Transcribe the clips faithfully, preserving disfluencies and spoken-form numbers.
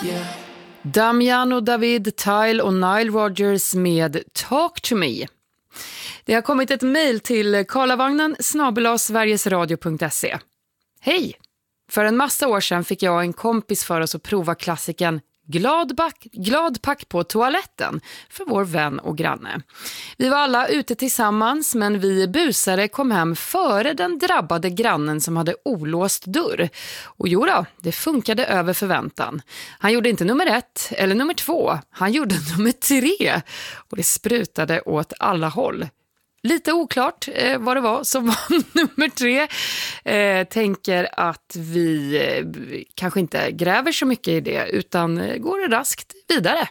Yeah. Damiano David, Tyle och Nile Rodgers med Talk to me. Det har kommit ett mejl till karlavagnen snabel-a sverigesradio punkt se. Hej! För en massa år sedan fick jag och en kompis för oss att prova klassiken Glad, back, glad pack på toaletten för vår vän och granne. Vi var alla ute tillsammans, men vi busare kom hem före den drabbade grannen som hade olåst dörr. Och jo då, det funkade över förväntan. Han gjorde inte nummer ett eller nummer två, han gjorde nummer tre. Och det sprutade åt alla håll. Lite oklart eh, vad det var som var nummer tre. Eh, tänker att vi eh, kanske inte gräver så mycket i det utan eh, går raskt vidare.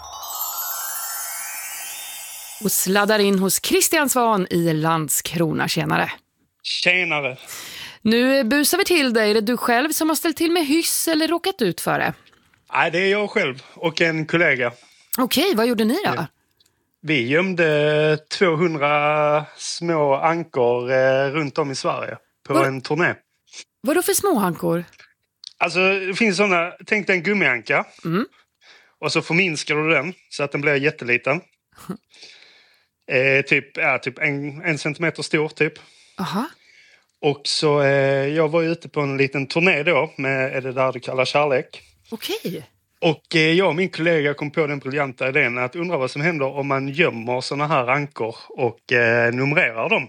Och sladdar in hos Christian Svan i Landskrona. Tjenare. Tjenare. Nu busar vi till dig. Är det du själv som har ställt till med hyss eller råkat ut för det? Nej, det är jag själv och en kollega. Okej, vad gjorde ni då? Ja. Vi gömde tvåhundra små ankor eh, runt om i Sverige på Var... en turné. Vad då för små ankor? Alltså, det finns sådana, tänk dig en gummianka. Mm. Och så förminskar du den så att den blir jätteliten. eh, typ ja, typ en, en centimeter stor, typ. Aha. Och så, eh, jag var ute på en liten turné då med Är det där du kallar kärlek? Okej. Och eh, jag och min kollega kom på den briljanta idén att undra vad som händer om man gömmer såna här ankor och eh, numrerar dem.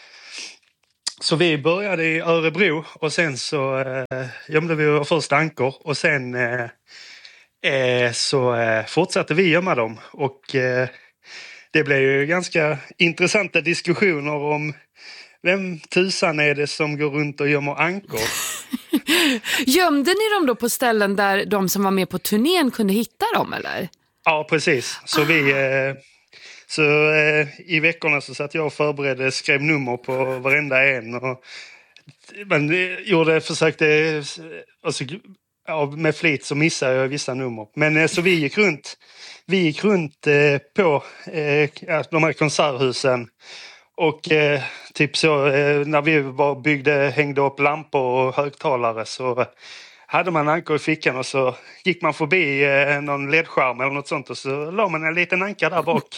Så vi började i Örebro och sen så eh, gömde vi våra första ankor och sen eh, eh, så eh, fortsatte vi gömma dem. Och eh, det blev ju ganska intressanta diskussioner om vem tusan är det som går runt och gömmer ankor. Gömde ni dem då på ställen där de som var med på turnén kunde hitta dem, eller? Ja, precis. Så vi... Eh, så eh, i veckorna så satt jag och förberedde, skrev nummer på varenda en. Och, men gjorde, försökte... Alltså, ja, med flit så missade jag vissa nummer. Men eh, så vi gick runt, vi gick runt eh, på eh, de här konserthusen. Och eh, typ så eh, när vi var byggde, hängde upp lampor och högtalare så eh, hade man ankor i fickan och så gick man förbi eh, någon ledskärm eller något sånt och så la man en liten anka där bak.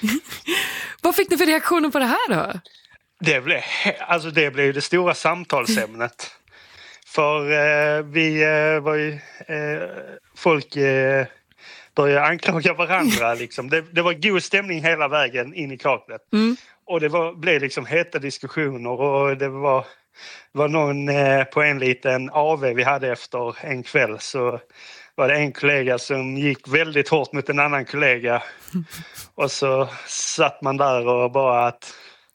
Vad fick ni för reaktioner på det här då? Det blev, alltså det blev det stora samtalsämnet. För eh, vi eh, var ju, eh, folk eh, började anklaga varandra liksom. Det, det var god stämning hela vägen in i kaklet. Mm. Och det var, blev liksom heta diskussioner och det var, var någon eh, på en liten A V vi hade efter en kväll så var det en kollega som gick väldigt hårt mot en annan kollega. Och så satt man där och bara att...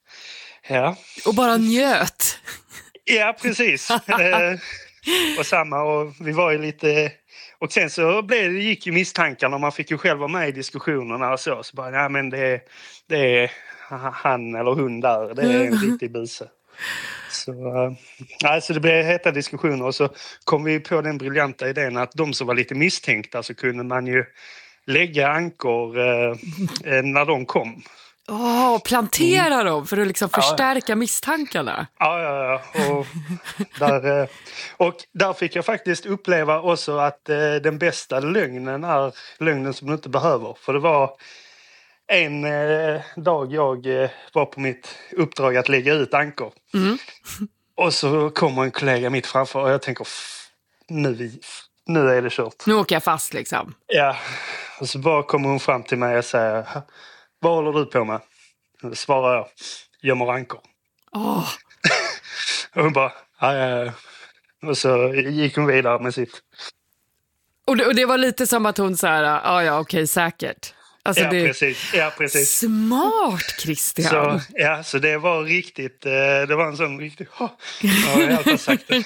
Ja. Och bara njöt. Ja, precis. eh, och samma och vi var ju lite... Och sen så blev, det gick ju misstankarna och man fick ju själv vara med i diskussionerna och så. Så bara, nej men det, det är... han eller hon där, det är en riktig buse. Så, äh, alltså det blev heta diskussioner och så kom vi på den briljanta idén att de som var lite misstänkta så kunde man ju lägga ankor äh, när de kom. Åh, oh, plantera mm. dem för att liksom förstärka ja. misstankarna. Ja, ja, ja. Och där, och där fick jag faktiskt uppleva också att äh, den bästa lögnen är lögnen som du inte behöver. För det var en eh, dag jag eh, var på mitt uppdrag att lägga ut ankor. Mm. Och så kommer en kollega mitt framför och jag tänker, nu, nu är det kört. Nu åker jag fast liksom. Ja, och så bara kommer hon fram till mig och säger, vad håller du på med? Och då svarar jag, gömmer ankor. Oh. Och hon bara, ja, ja, ja. Och så gick hon vidare med sitt. Och det, och det var lite som att hon sa, ja, ja, okej, säkert. Alltså ja, det... precis. ja, precis. Smart, Christian. Så, ja, så det var riktigt, det var en sån riktigt, oh, ja, jag har sagt det.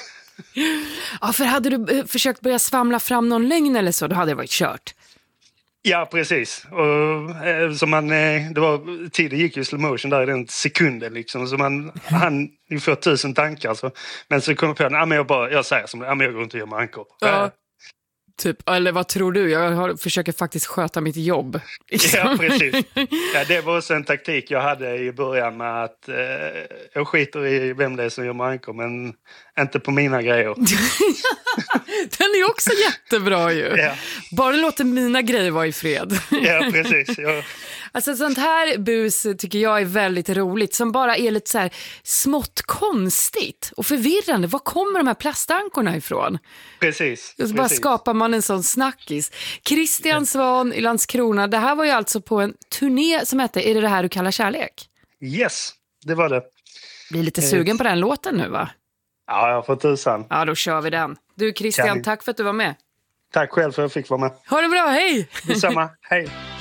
Ja, för hade du försökt börja svamla fram någon lögn eller så, då hade det varit kört. Ja, precis. Och så man, det var, tiden gick ju i slow motion där i den sekunden liksom, så man han ju får tusen tankar så, men så kom jag på, ja, men jag bara, jag säger som det, ja, men jag går inte och gör med ankor. Ja. Typ, eller vad tror du? Jag har, försöker faktiskt sköta mitt jobb. Ja, precis. Ja, det var också en taktik jag hade i början med att eh, jag skiter i vem det är som gör mankor, men inte på mina grejer. Den är också jättebra ju. Ja. Bara låter mina grejer vara i fred. Ja, precis. Ja. Alltså sånt här bus tycker jag är väldigt roligt, som bara är lite så här smått konstigt och förvirrande. Var kommer de här plastankorna ifrån? Precis. Och så bara precis. skapar man en sån snackis. Christian Svahn i Landskrona, det här var ju alltså på en turné som hette Är det det här du kallar kärlek? Yes, det var det. Blir lite sugen på den låten nu, va? Ja, jag får tusan. Ja, då kör vi den. Du Christian, Kan vi- tack för att du var med. Tack själv för att jag fick vara med. Ha det bra, hej! Detsamma, hej.